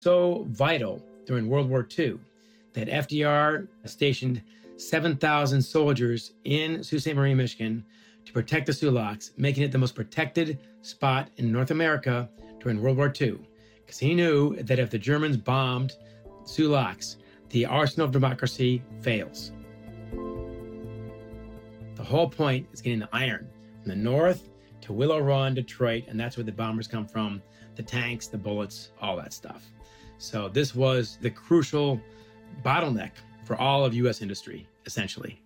So vital during World War II that FDR stationed 7,000 soldiers in Sault Ste. Marie, Michigan to protect the Sioux Locks, making it the most protected spot in North America during World War II. Because he knew that if the Germans bombed Sioux Locks, the arsenal of democracy fails. The whole point is getting the iron from the north to Willow Run, Detroit, and that's where the bombers come from, the tanks, the bullets, all that stuff. So this was the crucial bottleneck for all of U.S. industry, essentially.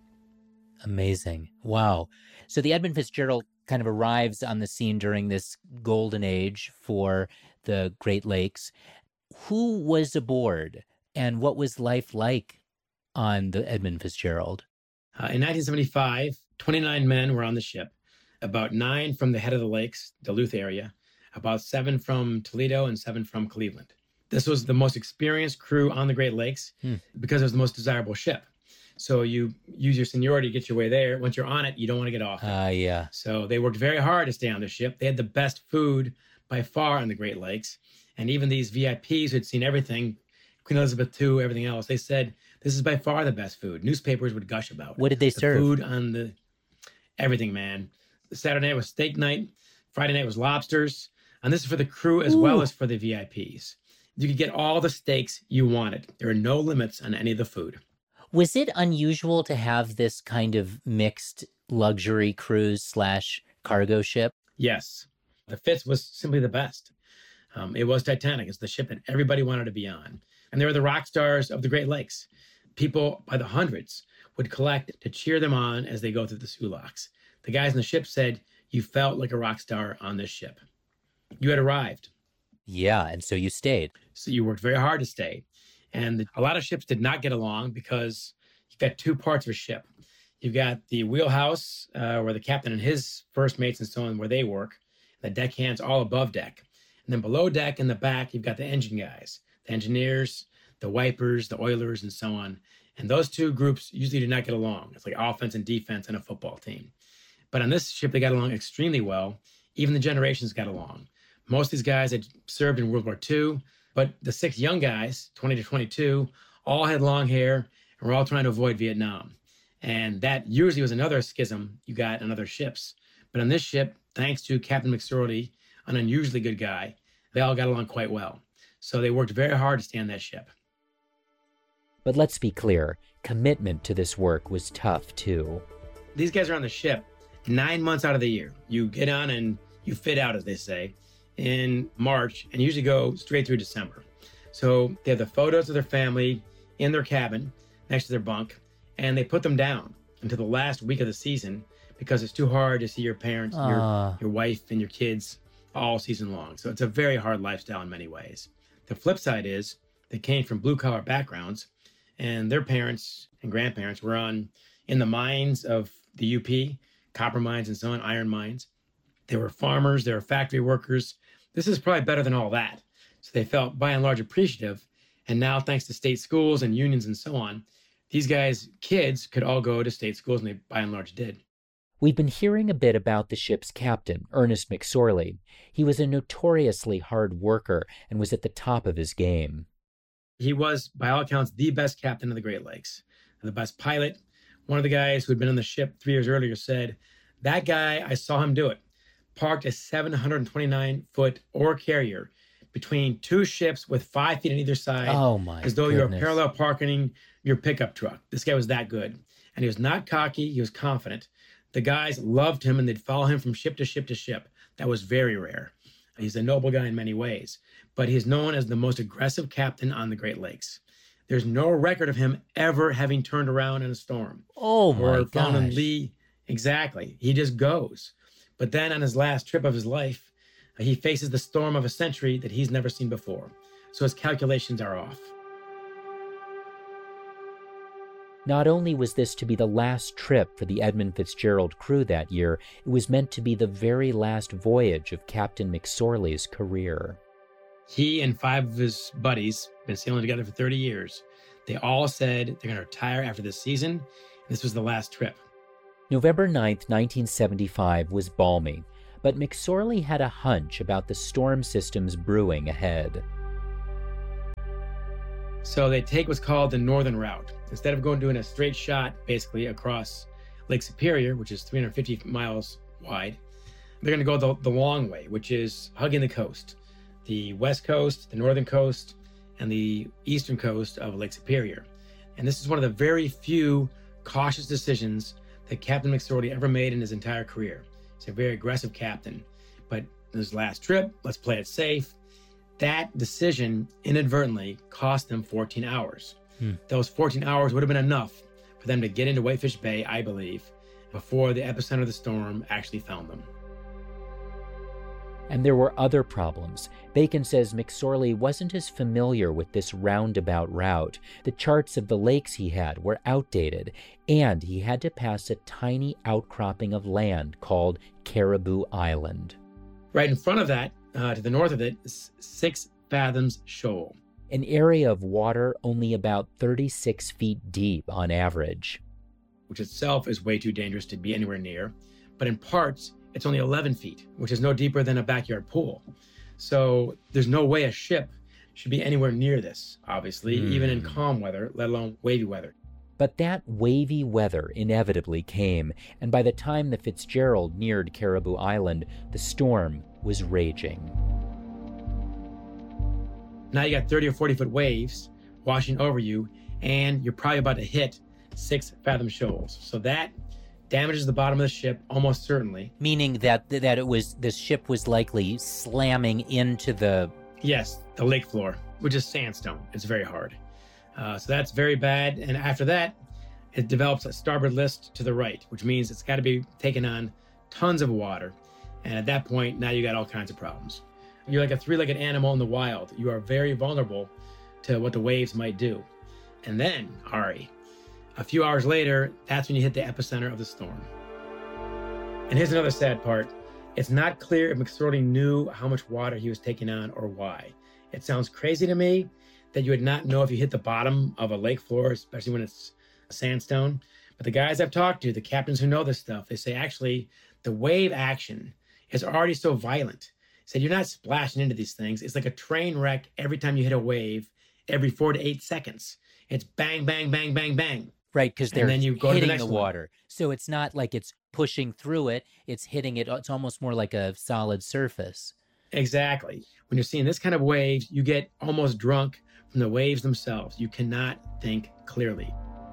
Amazing. Wow. So the Edmund Fitzgerald kind of arrives on the scene during this golden age for the Great Lakes. Who was aboard and what was life like on the Edmund Fitzgerald? In 1975, 29 men were on the ship, about 9 from the head of the lakes, Duluth area, about 7 from Toledo and 7 from Cleveland. This was the most experienced crew on the Great Lakes because it was the most desirable ship. So you use your seniority to get your way there. Once you're on it, you don't want to get off it. Yeah. So they worked very hard to stay on the ship. They had the best food by far on the Great Lakes. And even these VIPs who had seen everything, Queen Elizabeth II, everything else, they said, this is by far the best food. Newspapers would gush about it. What did they serve? Food on everything, man. Saturday night was steak night. Friday night was lobsters. And this is for the crew as well as for the VIPs. You could get all the steaks you wanted. There are no limits on any of the food. Was it unusual to have this kind of mixed luxury cruise / cargo ship? Yes. The Fitz was simply the best. It was Titanic. It's the ship that everybody wanted to be on. And they were the rock stars of the Great Lakes. People by the hundreds would collect to cheer them on as they go through the Sioux Locks. The guys on the ship said, you felt like a rock star on this ship. You had arrived. Yeah, and so you stayed. So you worked very hard to stay. And a lot of ships did not get along because you've got 2 parts of a ship. You've got the wheelhouse, where the captain and his first mates and so on, where they work. The deckhands all above deck. And then below deck in the back, you've got the engine guys, the engineers, the wipers, the oilers, and so on. And those 2 groups usually do not get along. It's like offense and defense in a football team. But on this ship, they got along extremely well. Even the generations got along. Most of these guys had served in World War II, but the 6 young guys, 20 to 22, all had long hair and were all trying to avoid Vietnam. And that usually was another schism you got on other ships. But on this ship, thanks to Captain McSorley, an unusually good guy, they all got along quite well. So they worked very hard to stay on that ship. But let's be clear, commitment to this work was tough too. These guys are on the ship 9 months out of the year. You get on and you fit out, as they say, in March, and usually go straight through December. So they have the photos of their family in their cabin next to their bunk, and they put them down until the last week of the season because it's too hard to see your parents, your wife, and your kids all season long. So it's a very hard lifestyle in many ways. The flip side is they came from blue-collar backgrounds, and their parents and grandparents were in the mines of the UP, copper mines and so on, iron mines. They were farmers, they were factory workers. This is probably better than all that. So they felt by and large appreciative. And now, thanks to state schools and unions and so on, these guys' kids could all go to state schools, and they by and large did. We've been hearing a bit about the ship's captain, Ernest McSorley. He was a notoriously hard worker and was at the top of his game. He was, by all accounts, the best captain of the Great Lakes, the best pilot. One of the guys who had been on the ship 3 years earlier said, that guy, I saw him do it. Parked a 729-foot ore carrier between 2 ships with 5 feet on either side. Oh my As though goodness. you were parallel parking your pickup truck. This guy was that good. And he was not cocky, he was confident. The guys loved him and they'd follow him from ship to ship to ship. That was very rare. He's a noble guy in many ways, but he's known as the most aggressive captain on the Great Lakes. There's no record of him ever having turned around in a storm. Oh my or found in gosh. lee. Exactly. He just goes. But then on his last trip of his life, he faces the storm of a century that he's never seen before. So his calculations are off. Not only was this to be the last trip for the Edmund Fitzgerald crew that year, it was meant to be the very last voyage of Captain McSorley's career. He and 5 of his buddies been sailing together for 30 years. They all said they're going to retire after this season. This was the last trip. November 9th, 1975 was balmy, but McSorley had a hunch about the storm systems brewing ahead. So they take what's called the northern route. Instead of doing a straight shot, basically across Lake Superior, which is 350 miles wide, they're going to go the long way, which is hugging the coast, the west coast, the northern coast, and the eastern coast of Lake Superior. And this is one of the very few cautious decisions that Captain McSorley ever made in his entire career. He's a very aggressive captain, but his last trip, let's play it safe. That decision inadvertently cost them 14 hours. Those 14 hours would have been enough for them to get into Whitefish Bay, I believe, before the epicenter of the storm actually found them. And there were other problems. Bacon says McSorley wasn't as familiar with this roundabout route. The charts of the lakes he had were outdated, and he had to pass a tiny outcropping of land called Caribou Island. Right in front of that, to the north of it, is 6 Fathoms Shoal. An area of water only about 36 feet deep on average. Which itself is way too dangerous to be anywhere near. But in parts, it's only 11 feet, which is no deeper than a backyard pool. So there's no way a ship should be anywhere near this, obviously, even in calm weather, let alone wavy weather. But that wavy weather inevitably came, and by the time the Fitzgerald neared Caribou Island, the storm was raging. Now you got 30 or 40 foot waves washing over you, and you're probably about to hit 6 Fathom shoals. So that damages the bottom of the ship almost certainly. Meaning that the ship was likely slamming into the... Yes, the lake floor, which is sandstone. It's very hard. So that's very bad. And after that, it develops a starboard list to the right, which means it's got to be taking on tons of water. And at that point, now you got all kinds of problems. You're like a three-legged animal in the wild. You are very vulnerable to what the waves might do. And then, Ari, a few hours later, that's when you hit the epicenter of the storm. And here's another sad part. It's not clear if McSorley knew how much water he was taking on or why. It sounds crazy to me that you would not know if you hit the bottom of a lake floor, especially when it's sandstone. But the guys I've talked to, the captains who know this stuff, they say actually the wave action is already so violent. Said you're not splashing into these things. It's like a train wreck every time you hit a wave, every 4 to 8 seconds. It's bang, bang, bang, bang, bang. Right, because they're then you go hitting to the the water. So it's not like it's pushing through it, it's hitting it. It's almost more like a solid surface. Exactly. When you're seeing this kind of waves, you get almost drunk from the waves themselves. You cannot think clearly.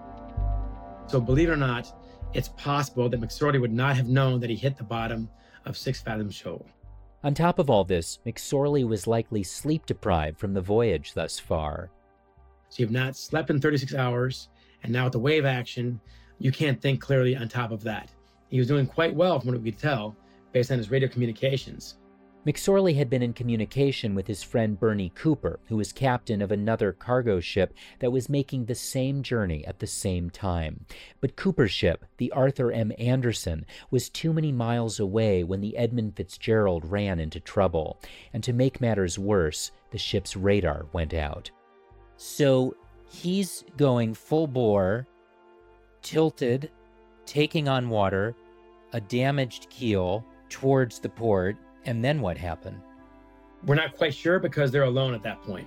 So believe it or not, it's possible that McSorley would not have known that he hit the bottom of 6 Fathoms Shoal. On top of all this, McSorley was likely sleep deprived from the voyage thus far. So you've not slept in 36 hours, and now with the wave action, you can't think clearly on top of that. He was doing quite well from what we could tell, based on his radio communications. McSorley had been in communication with his friend Bernie Cooper, who was captain of another cargo ship that was making the same journey at the same time. But Cooper's ship, the Arthur M. Anderson, was too many miles away when the Edmund Fitzgerald ran into trouble. And to make matters worse, the ship's radar went out. So he's going full bore, tilted, taking on water, a damaged keel towards the port. And then what happened? We're not quite sure because they're alone at that point.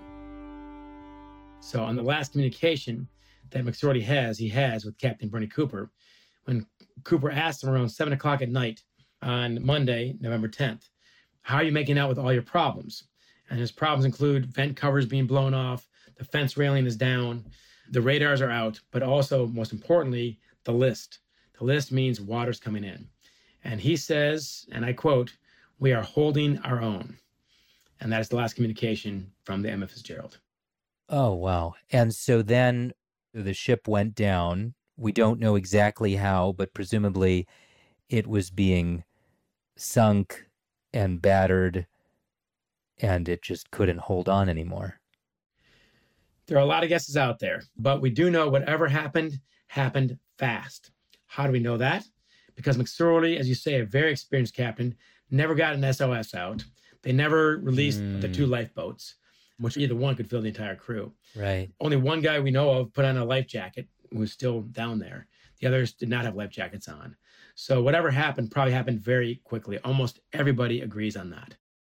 So on the last communication that McSorley has with Captain Bernie Cooper, when Cooper asked him around 7 o'clock at night on Monday, November 10th, how are you making out with all your problems? And his problems include vent covers being blown off, the fence railing is down, the radars are out, but also, most importantly, the list. The list means water's coming in. And he says, and I quote, "We are holding our own." And that is the last communication from the MF Fitzgerald. Oh, wow. And so then the ship went down. We don't know exactly how, but presumably it was being sunk and battered, and it just couldn't hold on anymore. There are a lot of guesses out there, but we do know whatever happened, happened fast. How do we know that? Because McSorley, as you say, a very experienced captain, never got an SOS out. They never released the 2 lifeboats, which either one could fill the entire crew. Right. Only one guy we know of put on a life jacket who was still down there. The others did not have life jackets on. So whatever happened probably happened very quickly. Almost everybody agrees on that.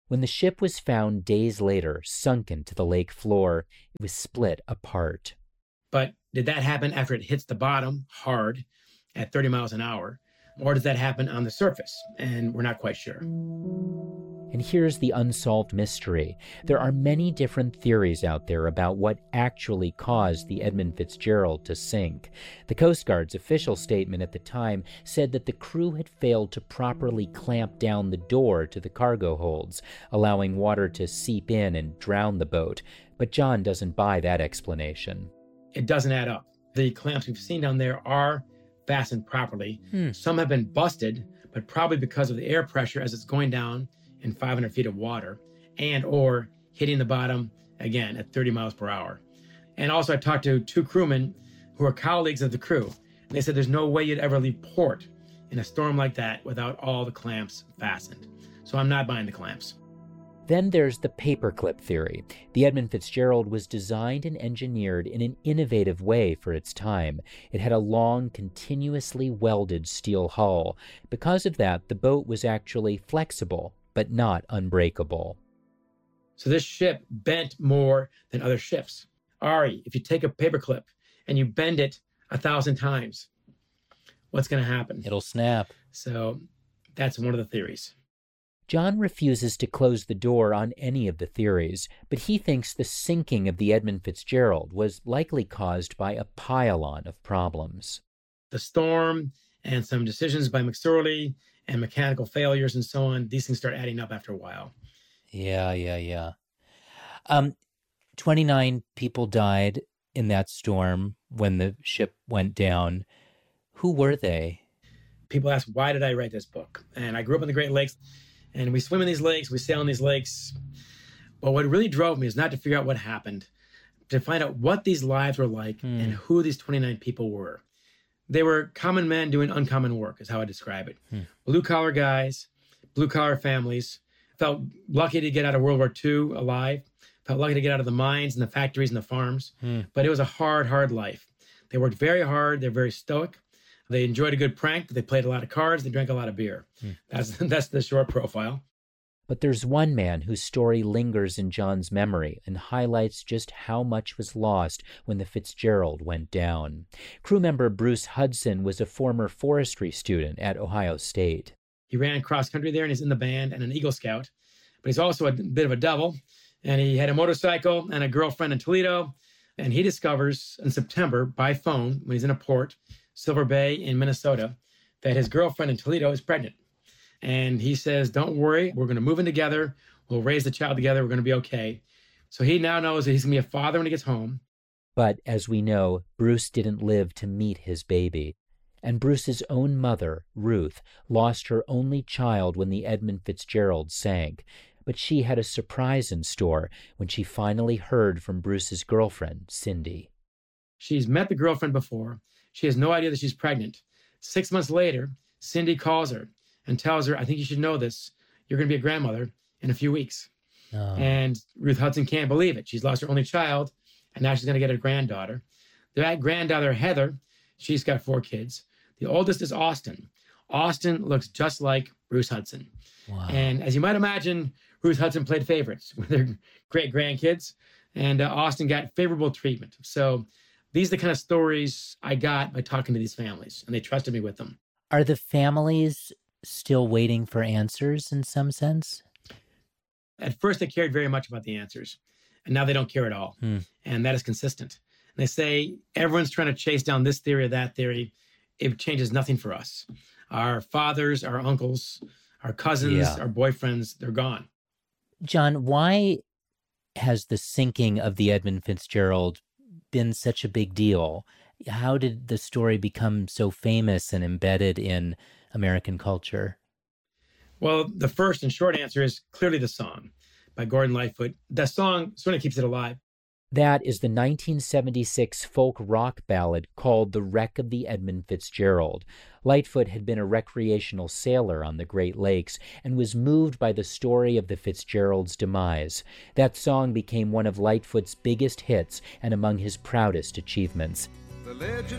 When the ship was found days later, sunken to the lake floor, it was split apart. But did that happen after it hits the bottom hard at 30 miles an hour? Or does that happen on the surface? And we're not quite sure. And here's the unsolved mystery. There are many different theories out there about what actually caused the Edmund Fitzgerald to sink. The Coast Guard's official statement at the time said that the crew had failed to properly clamp down the door to the cargo holds, allowing water to seep in and drown the boat. But John doesn't buy that explanation. It doesn't add up. The clamps we've seen down there are fastened properly. Some have been busted, but probably because of the air pressure as it's going down in 500 feet of water and or hitting the bottom again at 30 miles per hour. And also I talked to 2 crewmen who are colleagues of the crew. And they said there's no way you'd ever leave port in a storm like that without all the clamps fastened. So I'm not buying the clamps. Then there's the paperclip theory. The Edmund Fitzgerald was designed and engineered in an innovative way for its time. It had a long, continuously welded steel hull. Because of that, the boat was actually flexible, but not unbreakable. So this ship bent more than other ships. Ari, if you take a paperclip and you bend it 1,000 times, what's going to happen? It'll snap. So that's one of the theories. John refuses to close the door on any of the theories, but he thinks the sinking of the Edmund Fitzgerald was likely caused by a pile-on of problems. The storm and some decisions by McSorley and mechanical failures and so on, these things start adding up after a while. Yeah. 29 people died in that storm when the ship went down. Who were they? People ask, why did I write this book? And I grew up in the Great Lakes, and we swim in these lakes, we sail in these lakes. But what really drove me is not to figure out what happened, to find out what these lives were like and who these 29 people were. They were common men doing uncommon work, is how I describe it. Blue-collar guys, blue-collar families, felt lucky to get out of World War II alive, felt lucky to get out of the mines and the factories and the farms. But it was a hard, hard life. They worked very hard. They're very stoic. They enjoyed a good prank. They played a lot of cards. They drank a lot of beer. That's the short profile. But there's one man whose story lingers in John's memory and highlights just how much was lost when the Fitzgerald went down. Crew member Bruce Hudson was a former forestry student at Ohio State. He ran cross country there and he's in the band and an Eagle Scout. But he's also a bit of a devil. And he had a motorcycle and a girlfriend in Toledo. And he discovers in September by phone, when he's in a port, Silver Bay in Minnesota, that his girlfriend in Toledo is pregnant. And he says, don't worry, we're going to move in together. We'll raise the child together. We're going to be okay. So he now knows that he's going to be a father when he gets home. But as we know, Bruce didn't live to meet his baby. And Bruce's own mother, Ruth, lost her only child when the Edmund Fitzgerald sank. But she had a surprise in store when she finally heard from Bruce's girlfriend, Cindy. She's met the girlfriend before. She has no idea that she's pregnant. 6 months later, Cindy calls her and tells her, I think you should know this. You're going to be a grandmother in a few weeks. Oh. And Ruth Hudson can't believe it. She's lost her only child, and now she's going to get a granddaughter. That granddaughter, Heather, she's got 4 kids. The oldest is Austin. Austin looks just like Bruce Hudson. Wow. And as you might imagine, Ruth Hudson played favorites with their great-grandkids, and Austin got favorable treatment. So these are the kind of stories I got by talking to these families, and they trusted me with them. Are the families still waiting for answers in some sense? At first, they cared very much about the answers, and now they don't care at all. And that is consistent. And they say, everyone's trying to chase down this theory or that theory. It changes nothing for us. Our fathers, our uncles, our cousins, our boyfriends, they're gone. John, why has the sinking of the Edmund Fitzgerald been such a big deal? How did the story become so famous and embedded in American culture? Well, the first and short answer is clearly the song by Gordon Lightfoot. The song sort of keeps it alive. That is the 1976 folk rock ballad called The Wreck of the Edmund Fitzgerald. Lightfoot had been a recreational sailor on the Great Lakes and was moved by the story of the Fitzgerald's demise. That song became one of Lightfoot's biggest hits and among his proudest achievements. The legend